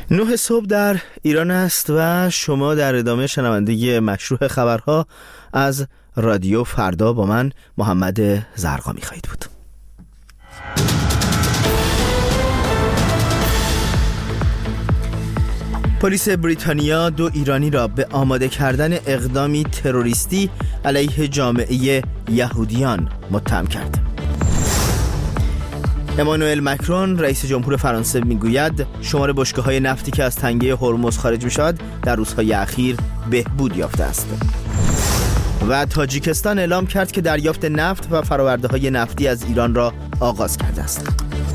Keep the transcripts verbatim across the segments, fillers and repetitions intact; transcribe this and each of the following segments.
نه صبح در ایران است و شما در ادامه شنونده مشروع خبرها از رادیو فردا با من محمد زرقامی خواهید بود. پلیس بریتانیا دو ایرانی را به آماده کردن اقدامی تروریستی علیه جامعه یهودیان متهم کرد. امانوئل مکرون رئیس جمهور فرانسه میگوید شمار بشکه‌های نفتی که از تنگه هرمز خارج می‌شود در روزهای اخیر بهبود یافته است. و تاجیکستان اعلام کرد که دریافت نفت و فرآورده‌های نفتی از ایران را آغاز کرده است.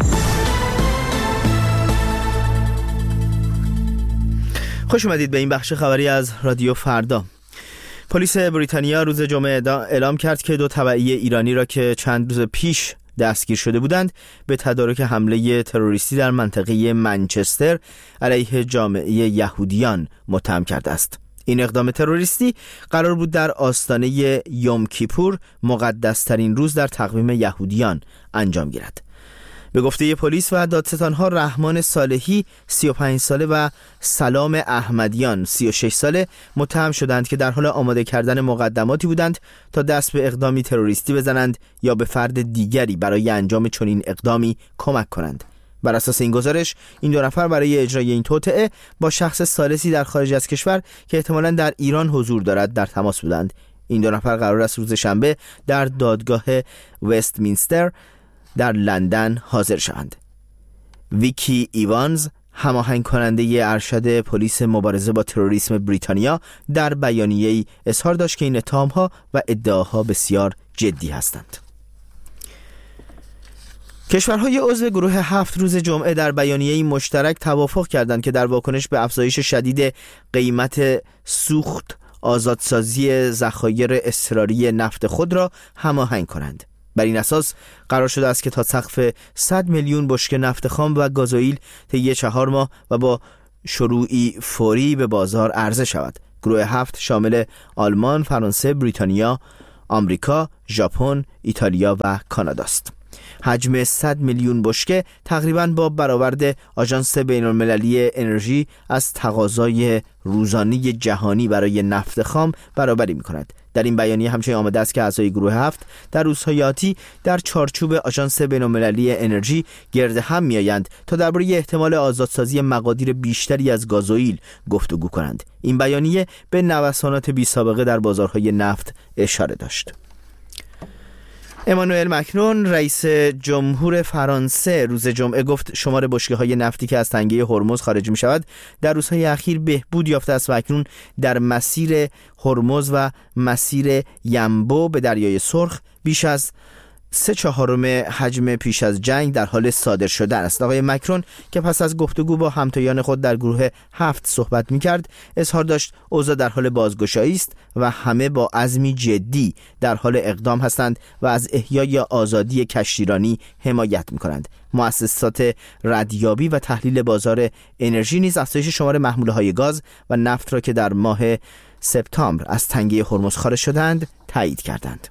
خوش اومدید به این بخش خبری از رادیو فردا. پلیس بریتانیا روز جمعه اعلام کرد که دو تبعی ایرانی را که چند روز پیش دستگیر شده بودند به تدارک حمله تروریستی در منطقه منچستر علیه جامعه یهودیان متهم کرده است. این اقدام تروریستی قرار بود در آستانه یوم کیپور، مقدس‌ترین روز در تقویم یهودیان، انجام گیرد. به گفته پلیس و دادستان‌ها رحمان صالحی سی و پنج ساله و سلام احمدیان سی و شش ساله متهم شدند که در حال آماده کردن مقدماتی بودند تا دست به اقدامی تروریستی بزنند یا به فرد دیگری برای انجام چنین اقدامی کمک کنند. بر اساس این گزارش این دو نفر برای اجرای این توطئه با شخص ثالثی در خارج از کشور که احتمالاً در ایران حضور دارد در تماس بودند. این دو نفر قرار است روز شنبه در دادگاه وستمینستر در لندن حاضر شوند. ویکی ایوانز، هماهنگ کننده ارشد پلیس مبارزه با تروریسم بریتانیا، در بیانیه‌ای اظهار داشت که این اتهام‌ها و ادعاها بسیار جدی هستند. کشورهای عضو گروه هفت روز جمعه در بیانیه‌ای مشترک توافق کردند که در واکنش به افزایش شدید قیمت سوخت آزادسازی ذخایر اضطراری نفت خود را هماهنگ کنند. بر این اساس قرار شده است که تا سقف صد میلیون بشکه نفت خام و گازوئیل طی چهار ماه و با شروعی فوری به بازار عرضه شود. گروه هفت شامل آلمان، فرانسه، بریتانیا، آمریکا، ژاپن، ایتالیا و کانادا است. حجم صد میلیون بشکه تقریباً با برآورد آژانس بین‌المللی انرژی از تقاضای روزانه جهانی برای نفت خام برابری می‌کند. در این بیانیه همچنین آمده است که اعضای گروه هفت در روزهای آتی در چارچوب آژانس بین‌المللی انرژی گرد هم می‌آیند تا درباره احتمال آزادسازی مقادیر بیشتری از گازوئیل گفتگو کنند. این بیانیه به نوسانات بی‌سابقه در بازارهای نفت اشاره داشت. امانوئل مکرون رئیس جمهور فرانسه روز جمعه گفت شمار بشکه‌های نفتی که از تنگه هرمز خارج می‌شود در روزهای اخیر بهبود یافته است و اکنون در مسیر هرمز و مسیر ینبو به دریای سرخ بیش از سه چهارم حجم پیش از جنگ در حال صادر شدن است. آقای مکرون که پس از گفتگو با همتایان خود در گروه هفت صحبت می‌کرد اظهار داشت اوضاع در حال بازگشایی است و همه با عزمی جدی در حال اقدام هستند و از احیای آزادی کشتیرانی حمایت می‌کنند. مؤسسات ردیابی و تحلیل بازار انرژی نیز افزایش شمار محموله‌های گاز و نفت را که در ماه سپتامبر از تنگه هرمز خارج شدند تایید کردند.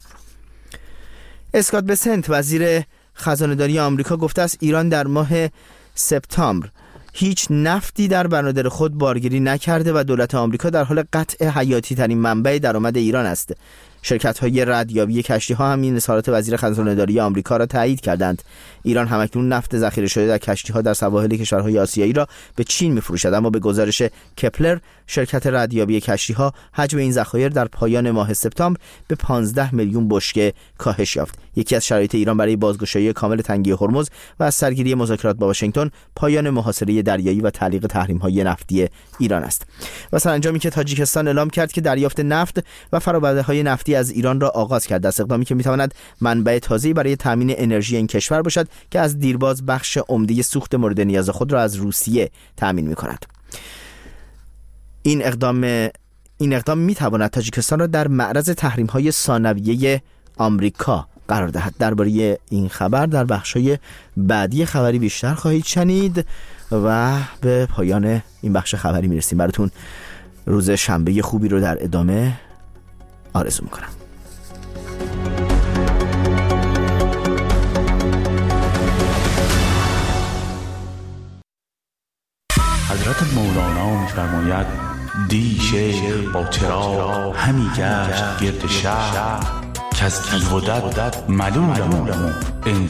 اسکات بسنت وزیر خزانه‌داری آمریکا گفته است ایران در ماه سپتامبر هیچ نفتی در بنادر خود بارگیری نکرده و دولت آمریکا در حال قطع حیاتی ترین منبع درآمد ایران است. شرکت‌های ردیابی کشتی‌ها هم این اظهارات وزیر خزانه‌داری آمریکا را تایید کردند. ایران همکنون نفت ذخیره شده در کشتی‌ها در سواحل کشورهای آسیایی را به چین می‌فروشد، اما به گزارش کپلر شرکت ردیابی کشتی‌ها حجم این ذخایر در پایان ماه سپتامبر به پانزده میلیون بشکه کاهش یافت. یکی از شرایط ایران برای بازگشایی کامل تنگه هرمز و از سرگیری مذاکرات با واشنگتن پایان محاصره دریایی و تعلیق تحریم‌های نفتی ایران است. و سرانجامی که تاجیکستان اعلام کرد که دریافت نفت و فرآورده‌های نفتی از ایران را آغاز کرده است، اقدامی که می‌تواند منبع تازه‌ای برای تامین انرژی این کشور باشد که از دیرباز بخش عمده سوخت مورد نیاز خود را از روسیه تامین می‌کند. این اقدام این اقدام می‌تواند تاجیکستان را در معرض تحریم‌های ثانویه آمریکا قرار دهد. درباره این خبر در بخش‌های بعدی خبری بیشتر خواهید شنید و به پایان این بخش خبری میرسیم. براتون روز شنبه خوبی رو در ادامه آرزو میکنم. حضرت مولانا می‌فرماید دی شیخ با چراغ همی گشت گرد شهر که از بیهودت ملولم و انسان